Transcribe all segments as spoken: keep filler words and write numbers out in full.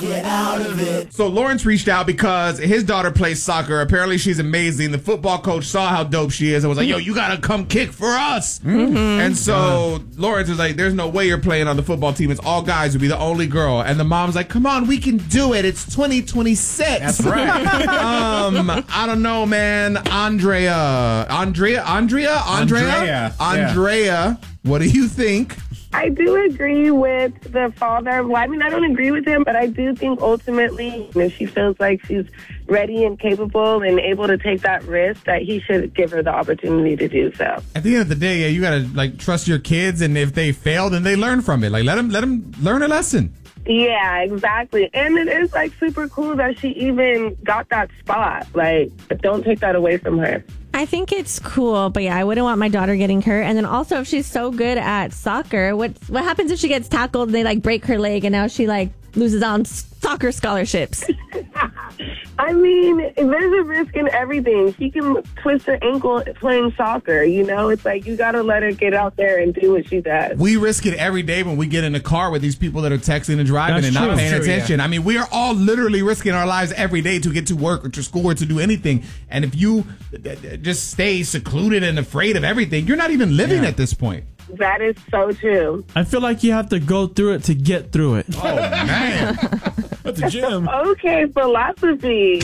get out of it. So Lawrence reached out because his daughter plays soccer. Apparently she's amazing. The football coach saw how dope she is and was like, yo, you got to come kick for us. Mm-hmm. And so Lawrence was like, there's no way you're playing on the football team. It's all guys. You'll be the only girl. And the mom's like, come on, we can do it. It's twenty twenty-six. That's right. um, I don't know, man. Andrea. Andrea? Andrea? Andrea? Andrea. Andrea. Yeah. What do you think? I do agree with the father. Well, I mean, I don't agree with him, but I do think ultimately, if she feels like she's ready and capable and able to take that risk, that he should give her the opportunity to do so. At the end of the day, yeah, you gotta like trust your kids, and if they fail, then they learn from it. Like let them let them learn a lesson. Yeah, exactly. And it is like super cool that she even got that spot. Like, don't take that away from her. I think it's cool, but yeah, I wouldn't want my daughter getting hurt. And then also, if she's so good at soccer, what what happens if she gets tackled and they like break her leg and now she like loses out on soccer scholarships? I mean, there's a risk in everything. She can twist her ankle playing soccer, you know? It's like you got to let her get out there and do what she does. We risk it every day when we get in the car with these people that are texting and driving That's and true. not paying That's true, attention. yeah. I mean, we are all literally risking our lives every day to get to work or to school or to do anything. And if you just stay secluded and afraid of everything, you're not even living Yeah. at this point. That is so true. I feel like you have to go through it to get through it. Oh, man. At the gym. Okay, philosophy.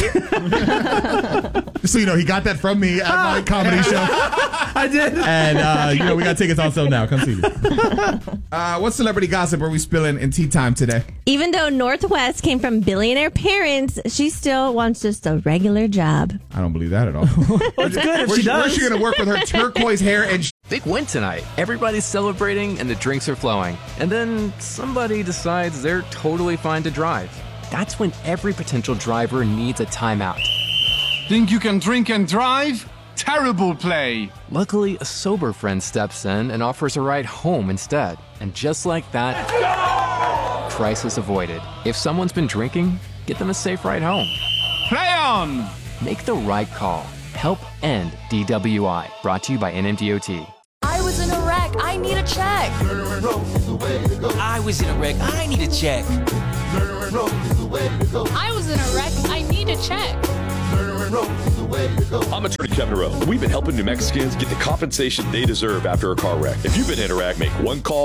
Just so you know, he got that from me at my comedy show. I did. And, uh, you know, we got tickets on sale now. Come see me. Uh, what celebrity gossip are we spilling in tea time today? Even though Northwest came from billionaire parents, she still wants just a regular job. I don't believe that at all. It's good if Where's she she, where's does. she going to work with her turquoise hair and sh- Big win tonight. Everybody's celebrating and the drinks are flowing. And then somebody decides they're totally fine to drive. That's when every potential driver needs a timeout. Think you can drink and drive? Terrible play. Luckily, a sober friend steps in and offers a ride home instead. And just like that, crisis avoided. If someone's been drinking, get them a safe ride home. Play on! Make the right call. Help end D W I. Brought to you by N M D O T. I was in a wreck. I need a check. I was in a wreck. I need a check. I was in a wreck. I need a check. I'm attorney Kevin Rowe. We've been helping New Mexicans get the compensation they deserve after a car wreck. If you've been in a wreck, make one call.